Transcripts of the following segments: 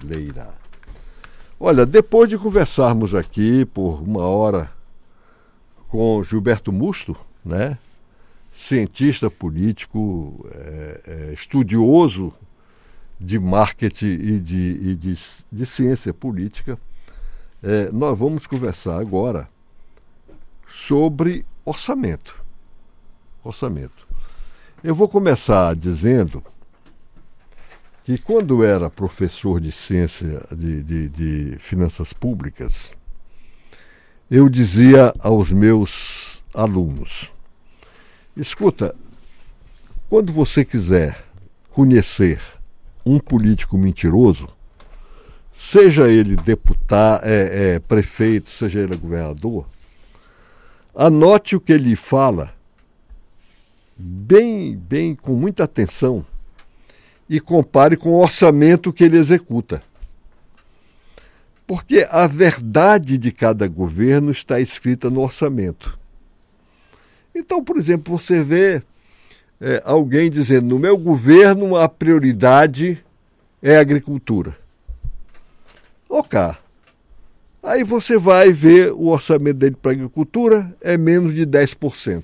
brasileira. Olha, depois de conversarmos aqui por 1 hora com Gilberto Musto, né, cientista político, estudioso de marketing e de ciência política, nós vamos conversar agora sobre orçamento. Eu vou começar dizendo que quando eu era professor de ciência de finanças públicas, eu dizia aos meus alunos: escuta, quando você quiser conhecer um político mentiroso, seja ele deputado, prefeito, seja ele governador, anote o que ele fala bem, com muita atenção, e compare com o orçamento que ele executa. Porque a verdade de cada governo está escrita no orçamento. Então, por exemplo, você vê alguém dizendo: no meu governo a prioridade é a agricultura. Ok. Aí você vai ver o orçamento dele para a agricultura, é menos de 10%.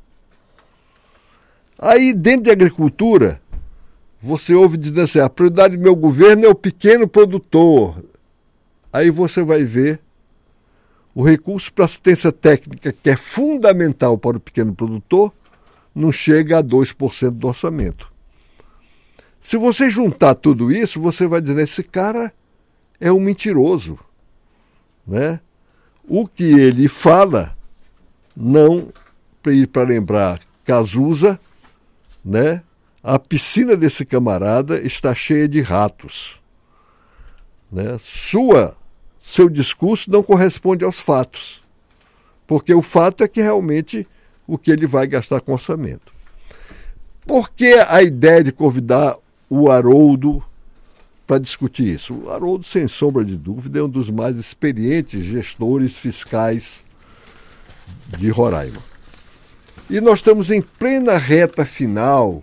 Aí, dentro de agricultura, você ouve dizendo assim: a prioridade do meu governo é o pequeno produtor. Aí você vai ver o recurso para assistência técnica, que é fundamental para o pequeno produtor, não chega a 2% do orçamento. Se você juntar tudo isso, você vai dizer: esse cara é um mentiroso, né? O que ele fala, não, para lembrar Cazuza, né? A piscina desse camarada está cheia de ratos, né? Seu discurso não corresponde aos fatos, porque o fato é que realmente o que ele vai gastar com orçamento. Por que a ideia de convidar o Haroldo para discutir isso? O Haroldo, sem sombra de dúvida, é um dos mais experientes gestores fiscais de Roraima. E nós estamos em plena reta final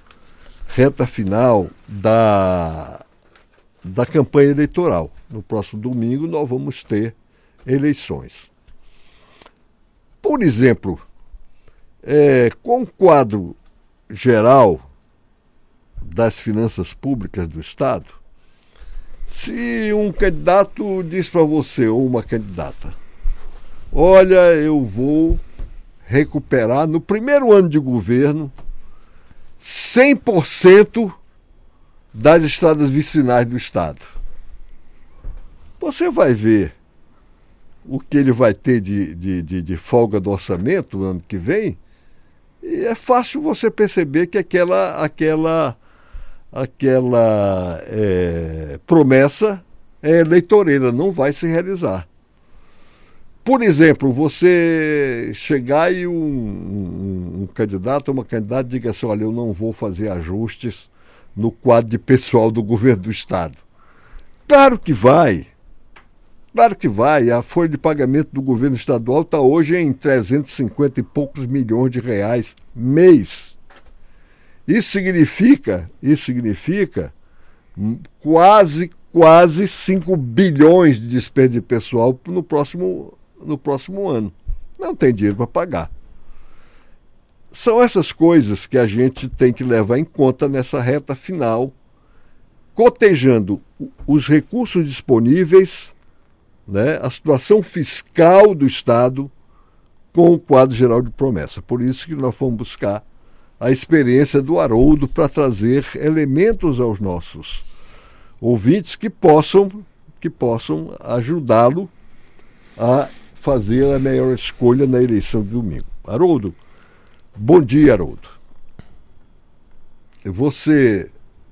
da campanha eleitoral. No próximo domingo nós vamos ter eleições. Por exemplo, com o quadro geral das finanças públicas do Estado, se um candidato diz para você, ou uma candidata: olha, eu vou recuperar no primeiro ano de governo 100% das estradas vicinais do Estado. Você vai ver o que ele vai ter de folga do orçamento no ano que vem, e é fácil você perceber que aquela promessa é eleitoreira, não vai se realizar. Por exemplo, você chegar e um candidato ou uma candidata diga assim: olha, eu não vou fazer ajustes no quadro de pessoal do governo do Estado. Claro que vai. A folha de pagamento do governo estadual está hoje em 350 e poucos milhões de reais mês. Isso significa quase 5 bilhões de despesa de pessoal no próximo ano. Não tem dinheiro para pagar. São essas coisas que a gente tem que levar em conta nessa reta final, cotejando os recursos disponíveis, né, a situação fiscal do Estado com o quadro geral de promessa. Por isso que nós fomos buscar a experiência do Haroldo para trazer elementos aos nossos ouvintes que possam ajudá-lo a fazer a melhor escolha na eleição de domingo. Haroldo, bom dia, Haroldo. Você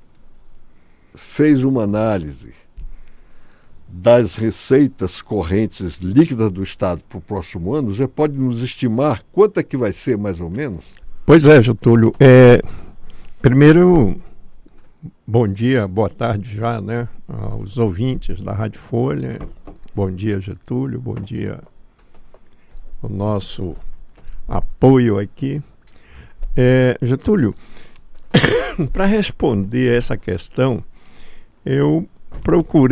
fez uma análise das receitas correntes líquidas do Estado para o próximo ano. Você pode nos estimar quanto é que vai ser, mais ou menos? Pois é, Getúlio. Primeiro, bom dia, boa tarde já, né, aos ouvintes da Rádio Folha. Bom dia, Getúlio. Bom dia o nosso apoio aqui. Getúlio, para responder essa questão, eu procurei